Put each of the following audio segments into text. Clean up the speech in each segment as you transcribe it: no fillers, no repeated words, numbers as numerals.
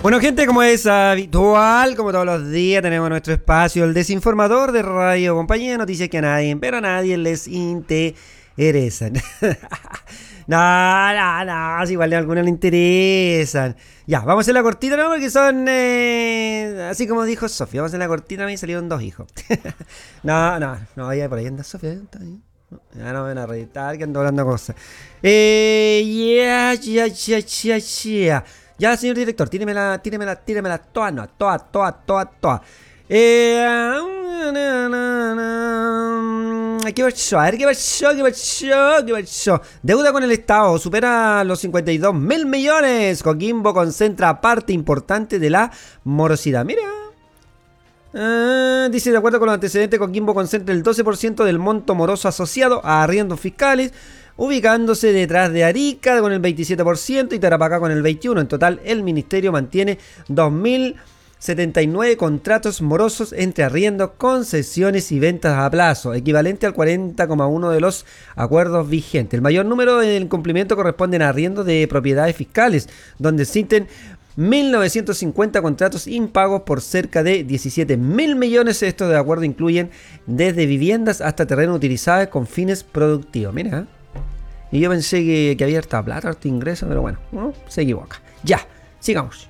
Bueno, gente, como es habitual, como todos los días, tenemos nuestro espacio, el desinformador de Radio Compañía, noticias que a nadie, pero a nadie les interesan. No, si igual a algunos le interesan. Ya, vamos a hacer la cortita, ¿no? Porque son, así como dijo Sofía, vamos a hacer la cortita, a mí salieron 2 hijos. No, ya por ahí anda Sofía, está ahí. Ya no me van a reeditar, que ando hablando cosas. Ya, señor director, tíремela toda, no, toda. ¿Qué pasó? A ver, ¿qué pasó? Deuda con el Estado supera los 52.000 millones. Coquimbo concentra parte importante de la morosidad. Mira. Dice, de acuerdo con los antecedentes, Coquimbo concentra el 12% del monto moroso asociado a arriendos fiscales, ubicándose detrás de Arica con el 27% y Tarapacá con el 21%. En total, el ministerio mantiene 2.079 contratos morosos entre arriendos, concesiones y ventas a plazo, equivalente al 40,1% de los acuerdos vigentes. El mayor número de incumplimiento corresponden a arriendos de propiedades fiscales, donde existen 1.950 contratos impagos por cerca de 17.000 millones. Estos de acuerdo incluyen desde viviendas hasta terrenos utilizados con fines productivos. Mira, y yo pensé que había harta plata, harto ingreso, pero bueno, uno se equivoca. Ya, sigamos.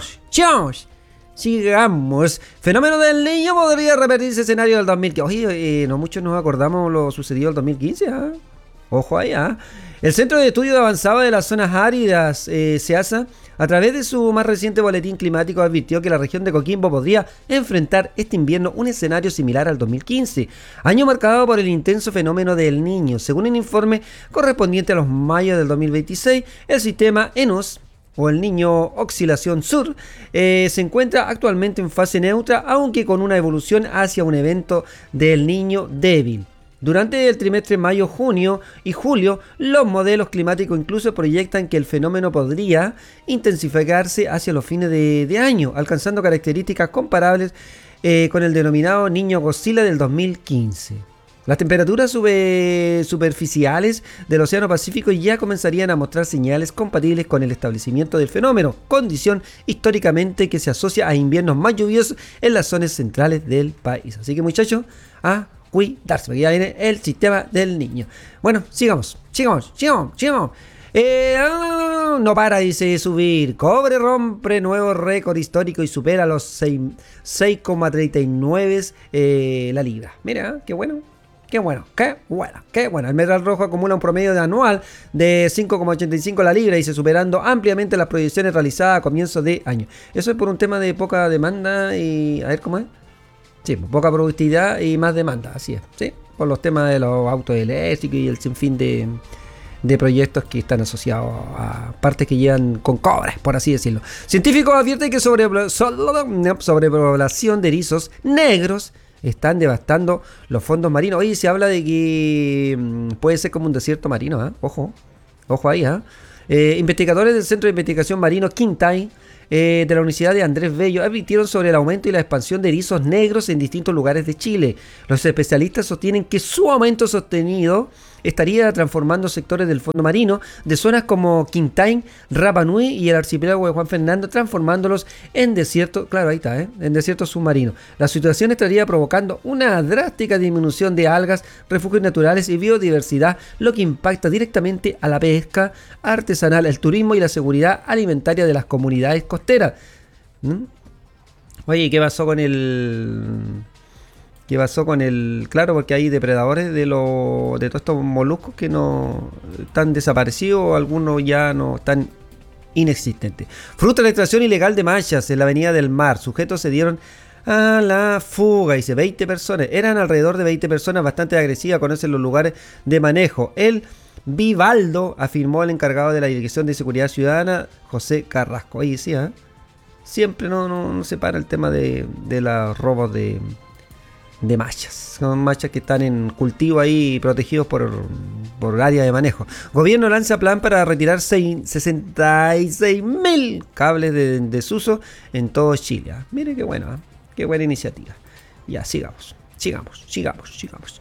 Fenómeno del Niño podría repetirse escenario del 2015. Oye, no muchos nos acordamos lo sucedido el 2015, ¿eh? Ojo ahí, ¿eh? El Centro de Estudio Avanzado de las Zonas Áridas, CEASA, a través de su más reciente boletín climático, advirtió que la región de Coquimbo podría enfrentar este invierno un escenario similar al 2015, año marcado por el intenso fenómeno del Niño. Según un informe correspondiente a los mayos del 2026, el sistema ENOS, o el Niño Oscilación Sur, se encuentra actualmente en fase neutra, aunque con una evolución hacia un evento del Niño débil. Durante el trimestre mayo, junio y julio, los modelos climáticos incluso proyectan que el fenómeno podría intensificarse hacia los fines de año, alcanzando características comparables con el denominado Niño Godzilla del 2015. Las temperaturas superficiales del Océano Pacífico ya comenzarían a mostrar señales compatibles con el establecimiento del fenómeno, condición históricamente que se asocia a inviernos más lluviosos en las zonas centrales del país. Así que, muchachos, a cuidarse, porque ya viene el sistema del Niño. Bueno, sigamos. No para, dice, subir. Cobre rompe nuevo récord histórico y supera los 6,39 la libra. Mira, qué bueno. Qué bueno. El metal rojo acumula un promedio de anual de 5,85 la libra y se superando ampliamente las proyecciones realizadas a comienzos de año. Eso es por un tema de poca demanda y... A ver, ¿cómo es? Sí, poca productividad y más demanda, así es, ¿sí? Por los temas de los autos eléctricos y el sinfín de proyectos que están asociados a partes que llevan con cobre, por así decirlo. Científicos advierten que sobrepoblación de erizos negros están devastando los fondos marinos. Oye, se habla de que puede ser como un desierto marino, ¿eh? Ojo ahí, investigadores del Centro de Investigación Marino Quintay de la Universidad de Andrés Bello advirtieron sobre el aumento y la expansión de erizos negros en distintos lugares de Chile. Los especialistas sostienen que su aumento sostenido estaría transformando sectores del fondo marino de zonas como Quintay, Rapa Nui y el archipiélago de Juan Fernando, transformándolos en desiertos, claro, ahí está, en desiertos submarinos. La situación estaría provocando una drástica disminución de algas, refugios naturales y biodiversidad, lo que impacta directamente a la pesca artesanal, el turismo y la seguridad alimentaria de las comunidades costeras. Oye, ¿qué pasó con el...? Claro, porque hay depredadores de todos estos moluscos que no están desaparecidos, algunos ya no están inexistentes. Fruto de la extracción ilegal de machas en la Avenida del Mar. Sujetos se dieron a la fuga, dice 20 personas. Eran alrededor de 20 personas, bastante agresivas, conocen los lugares de manejo. El Vivaldo, afirmó el encargado de la Dirección de Seguridad Ciudadana, José Carrasco. Ahí sí, siempre no se para el tema de los robos de machas. Son machas que están en cultivo ahí, protegidos por área de manejo. Gobierno lanza plan para retirar 66.000 cables de desuso en todo Chile. Mire qué bueno, qué buena iniciativa. Ya, sigamos.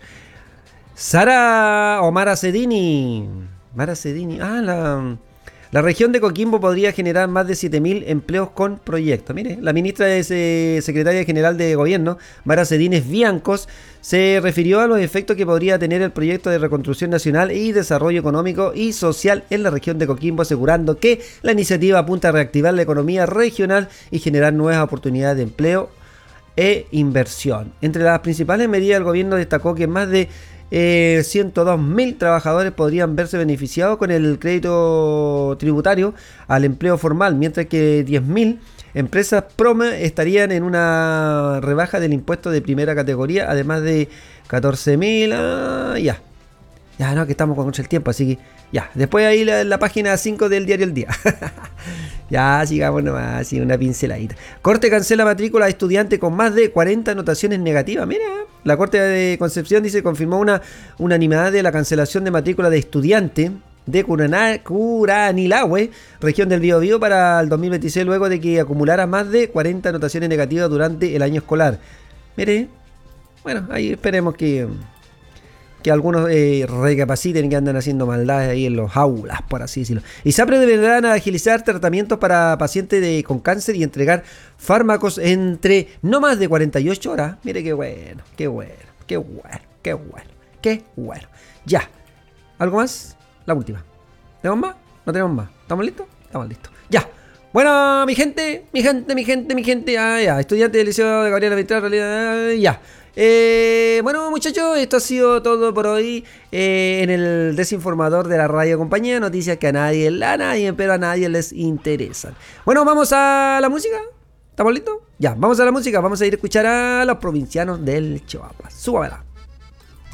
Mara Sedini, la La región de Coquimbo podría generar más de 7.000 empleos con proyectos. Mire, la ministra secretaria general de Gobierno, Mara Cedines Biancos, se refirió a los efectos que podría tener el proyecto de reconstrucción nacional y desarrollo económico y social en la región de Coquimbo, asegurando que la iniciativa apunta a reactivar la economía regional y generar nuevas oportunidades de empleo e inversión. Entre las principales medidas, el gobierno destacó que más de 102.000 trabajadores podrían verse beneficiados con el crédito tributario al empleo formal, mientras que 10.000 empresas PROME estarían en una rebaja del impuesto de primera categoría, además de 14.000. Ya, no, que estamos contra el tiempo, así que ya. Después ahí la página 5 del diario El Día. Ya, sigamos nomás, así una pinceladita. Corte cancela matrícula a estudiante con más de 40 anotaciones negativas. Mira, la Corte de Concepción dice confirmó una unanimidad de la cancelación de matrícula de estudiante de Curanilahue, región del Biobío, para el 2026, luego de que acumulara más de 40 anotaciones negativas durante el año escolar. Mire, bueno, ahí esperemos que algunos recapaciten, que andan haciendo maldades ahí en los aulas, por así decirlo. ISAPRE deberán agilizar tratamientos para pacientes con cáncer y entregar fármacos entre no más de 48 horas. Mire qué bueno, qué bueno, qué bueno, qué bueno, qué bueno. Ya, ¿algo más? La última. ¿Tenemos más? ¿No tenemos más? ¿Estamos listos? Estamos listos. Ya. Bueno, mi gente. Ya. Estudiante del Liceo de Gabriela Mistral, ya. Bueno, muchachos, esto ha sido todo por hoy en el Desinformador de la Radio Compañía. Noticias que a nadie les interesan. Bueno, vamos a la música. ¿Estamos listos? Ya, vamos a la música. Vamos a ir a escuchar a los provincianos del Chihuahua. Súbamela.